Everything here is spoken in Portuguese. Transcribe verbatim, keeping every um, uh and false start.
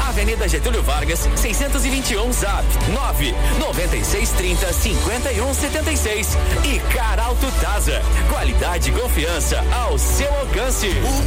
Avenida Getúlio Vargas, seiscentos e vinte e um, Zap nove noventa e seis trinta cinquenta e um setenta e seis. E Caralto Tasa, qualidade e confiança ao seu alcance. O